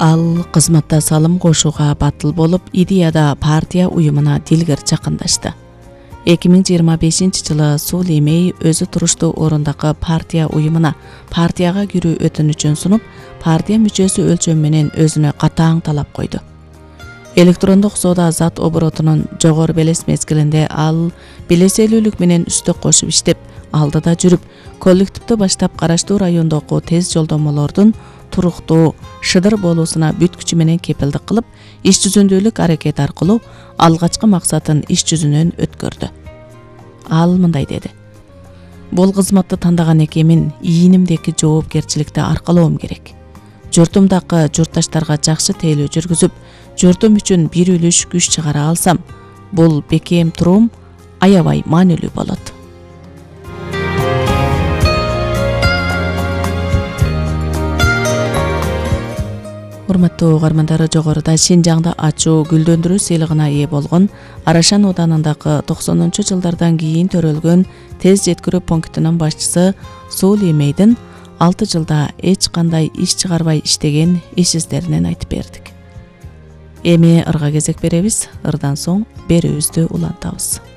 Ал кызматта салым кошууга батыл болуп, идеяда партия уюмуна дилгер жакындашты. 2025-жылы Сул Эмей өзү туруштуу орундагы партия уюмуна партияга кирүү өтүнүчүн сунуп, партия мүчөсү өлчөм менен өзүнө катаң талап койду. Электрондук соода зат оборотунун жогору белес мезгилинде ал белеселүүлүк менен үстөк кошуп иштеп, алдыда жүрүп, коллективди баштап караштуу райондогу тез жолдомолордун туруктуу, шыдыр болуусуна бүт күчү менен кепилдик кылып, иш жүзүндүүлүк аракет аркылуу алгачкы максатын иш жүзүнөн өткөрдү. Ал мындай деди: "Бул кызматты тандаган экенмин, ийинимдеки жоопкерчиликти аркалоом керек. Журтумдагы журтташтарга жакшы тейлөө жүргүзүп, журтум үчүн бир үлүш күч чыгара алсам, бул бекем туруум аябай маанилүү болот." Урматтуу угармандар, жогоруда Шинжаңда ачуу гүлдөндүрүү сыйлыгына ээ болгон Арашан ауданындагы 90-жылдардан кийин төрөлгөн тез жеткирүү пунктунун башчысы Сул Эмейдин 6 жылда эч кандай иш чыгарбай иштеген иш издеринен айтып бердик. Эми ырга кезек беребиз, ырдан соң берүүбүздү улантабыз.